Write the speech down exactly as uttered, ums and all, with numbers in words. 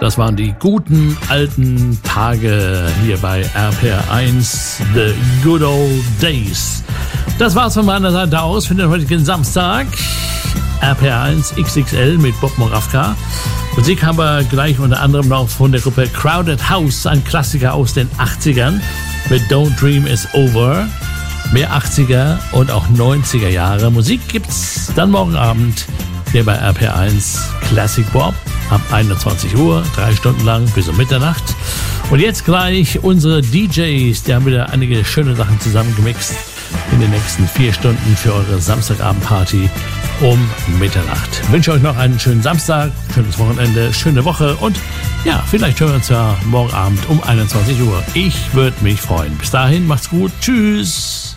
Das waren die guten alten Tage hier bei R P R eins, The Good Old Days. Das war's von meiner Seite aus für den heutigen Samstag. R P R eins X X L mit Bob Moravka. Musik haben wir gleich unter anderem noch von der Gruppe Crowded House, ein Klassiker aus den achtzigern mit Don't Dream Is Over. Mehr achtziger und auch neunziger Jahre Musik gibt's dann morgen Abend hier bei R P R eins Classic Bob ab einundzwanzig Uhr, drei Stunden lang bis um Mitternacht. Und jetzt gleich unsere D Js, die haben wieder einige schöne Sachen zusammengemixt in den nächsten vier Stunden für eure Samstagabendparty um Mitternacht. Ich wünsche euch noch einen schönen Samstag, schönes Wochenende, schöne Woche und ja, vielleicht hören wir uns ja morgen Abend um einundzwanzig Uhr. Ich würde mich freuen. Bis dahin, macht's gut. Tschüss.